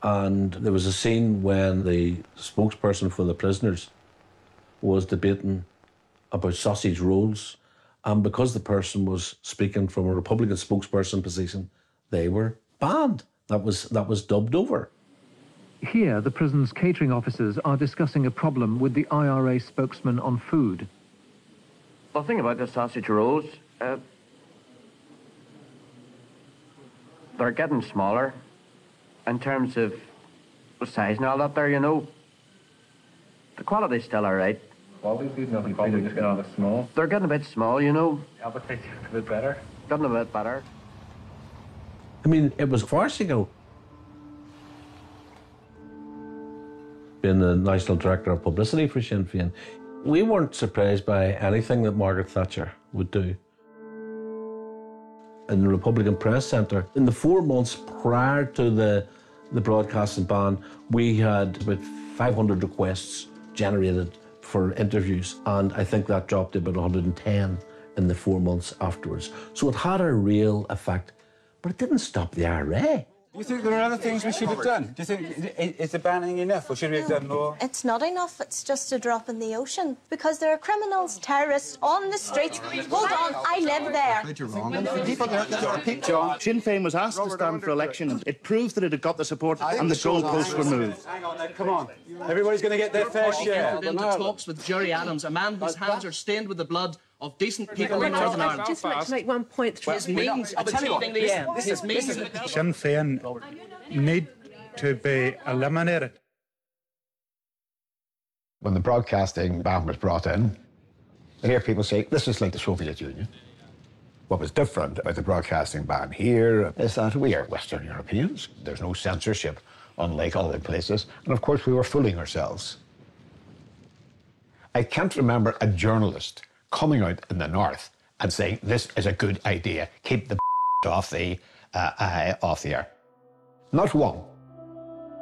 And there was a scene when the spokesperson for the prisoners was debating about sausage rolls, and because the person was speaking from a Republican spokesperson position, they were banned. That was dubbed over. Here, the prison's catering officers are discussing a problem with the IRA spokesman on food. The thing about the sausage rolls, they're getting smaller in terms of size and all that there, you know. The quality's still all right. Quality's good enough, they're just getting a bit small. They're getting a bit small, you know. Yeah, but they're a bit better. Getting a bit better. I mean, it was farcical. Being the National Director of Publicity for Sinn Féin, we weren't surprised by anything that Margaret Thatcher would do. In the Republican Press Centre, in the 4 months prior to the broadcasting ban, we had about 500 requests generated for interviews, and I think that dropped to about 110 in the 4 months afterwards. So it had a real effect, but it didn't stop the IRA. Do you think there are other things we should have done? Do you think, is the banning enough, or should we have done more? It's not enough, it's just a drop in the ocean, because there are criminals, terrorists on the streets. Hold on, I live there. You're wrong. John, Sinn Féin was asked to stand for election, and it proved that it had got the support, and the goalposts were moved. Hang on then, come on. Everybody's going to get their fair share. Into talks with Gerry Adams, a man whose hands are stained with the blood of decent people in Northern Ireland. I'd just like to make one point. His means of achieving the end. His means. Sinn Féin need to be eliminated. When the broadcasting ban was brought in, I hear people say, this is like the Soviet Union. What was different about the broadcasting ban here is that we are Western Europeans. There's no censorship, unlike other places. And of course, we were fooling ourselves. I can't remember a journalist coming out in the North and saying, this is a good idea, keep the off the air. Not one.